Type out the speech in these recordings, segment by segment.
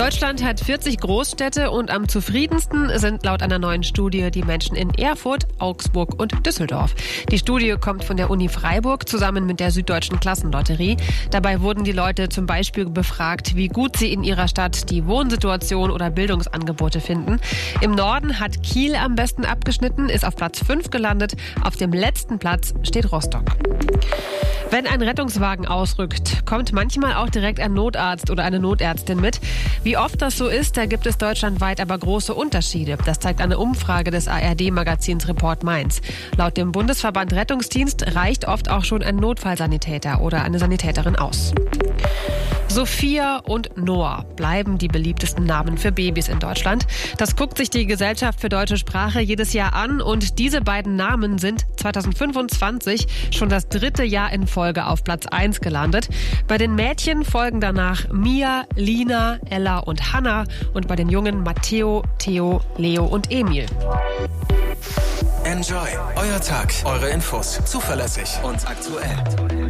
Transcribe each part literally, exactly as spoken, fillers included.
Deutschland hat vierzig Großstädte und am zufriedensten sind laut einer neuen Studie die Menschen in Erfurt, Augsburg und Düsseldorf. Die Studie kommt von der Uni Freiburg zusammen mit der Süddeutschen Klassenlotterie. Dabei wurden die Leute zum Beispiel befragt, wie gut sie in ihrer Stadt die Wohnsituation oder Bildungsangebote finden. Im Norden hat Kiel am besten abgeschnitten, ist auf Platz fünf gelandet. Auf dem letzten Platz steht Rostock. Wenn ein Rettungswagen ausrückt, kommt manchmal auch direkt ein Notarzt oder eine Notärztin mit. Wie oft das so ist, da gibt es deutschlandweit aber große Unterschiede. Das zeigt eine Umfrage des A R D-Magazins Report Mainz. Laut dem Bundesverband Rettungsdienst reicht oft auch schon ein Notfallsanitäter oder eine Sanitäterin aus. Sophia und Noah bleiben die beliebtesten Namen für Babys in Deutschland. Das guckt sich die Gesellschaft für deutsche Sprache jedes Jahr an und diese beiden Namen sind zweitausendfünfundzwanzig schon das dritte Jahr in Folge auf Platz eins gelandet. Bei den Mädchen folgen danach Mia, Lina, Ella und Hannah und bei den Jungen Matteo, Theo, Leo und Emil. Enjoy, euer Tag, eure Infos, zuverlässig und aktuell.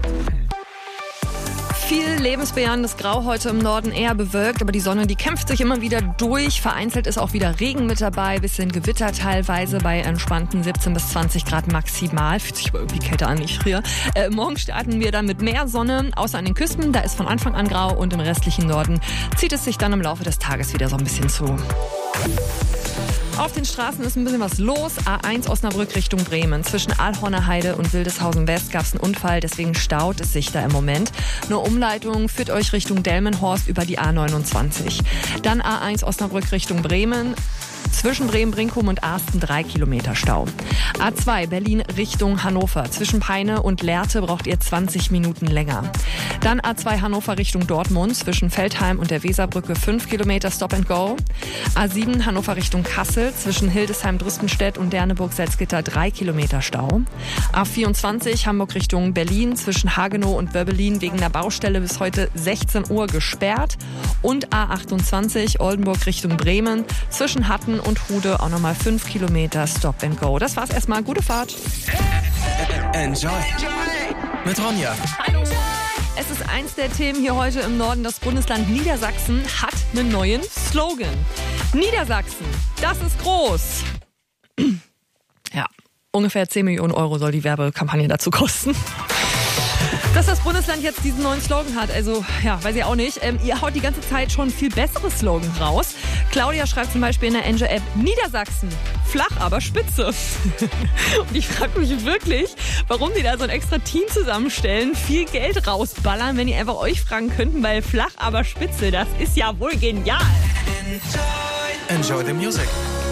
Viel lebensbejahendes Grau heute im Norden, eher bewölkt, aber die Sonne, die kämpft sich immer wieder durch. Vereinzelt ist auch wieder Regen mit dabei, bisschen Gewitter teilweise bei entspannten siebzehn bis zwanzig Grad maximal. Fühlt sich aber irgendwie kälter an, nicht früher. Äh, morgen starten wir dann mit mehr Sonne, außer an den Küsten, da ist von Anfang an grau und im restlichen Norden zieht es sich dann im Laufe des Tages wieder so ein bisschen zu. Auf den Straßen ist ein bisschen was los. A eins Osnabrück Richtung Bremen. Zwischen Aalhorner Heide und Wildeshausen West gab es einen Unfall, deswegen staut es sich da im Moment. Eine Umleitung führt euch Richtung Delmenhorst über die A neunundzwanzig. Dann A eins Osnabrück Richtung Bremen. Zwischen Bremen-Brinkum und Arsten drei Kilometer Stau. A zwei Berlin Richtung Hannover. Zwischen Peine und Lehrte braucht ihr zwanzig Minuten länger. Dann A zwei Hannover Richtung Dortmund. Zwischen Feldheim und der Weserbrücke fünf Kilometer Stop and Go. A sieben Hannover Richtung Kassel. Zwischen Hildesheim-Drüstenstedt und Derneburg-Salzgitter drei Kilometer Stau. A vierundzwanzig Hamburg Richtung Berlin. Zwischen Hagenow und Wöbbelin wegen der Baustelle bis heute sechzehn Uhr gesperrt. Und A achtundzwanzig Oldenburg Richtung Bremen. Zwischen Hatten und Hude auch nochmal fünf Kilometer Stop and Go. Das war's erstmal. Gute Fahrt. Enjoy. Mit Ronja. Hallo. Es ist eins der Themen hier heute im Norden. Das Bundesland Niedersachsen hat einen neuen Slogan. Niedersachsen, das ist groß. Ja, ungefähr zehn Millionen Euro soll die Werbekampagne dazu kosten. Dass das Bundesland jetzt diesen neuen Slogan hat, also ja, weiß ich auch nicht. Ähm, ihr haut die ganze Zeit schon viel bessere Slogans raus. Claudia schreibt zum Beispiel in der Enjoy-App, Niedersachsen, flach, aber spitze. Und ich frage mich wirklich, warum die da so ein extra Team zusammenstellen, viel Geld rausballern, wenn die einfach euch fragen könnten, weil flach, aber spitze, das ist ja wohl genial. Enjoy the music.